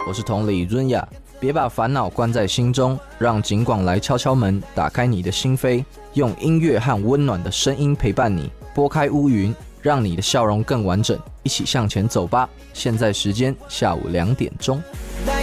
我是同理润雅。别把烦恼关在心中，让警广来敲敲门，打开你的心扉，用音乐和温暖的声音陪伴你，拨开乌云，让你的笑容更完整。一起向前走吧。现在时间下午2点钟。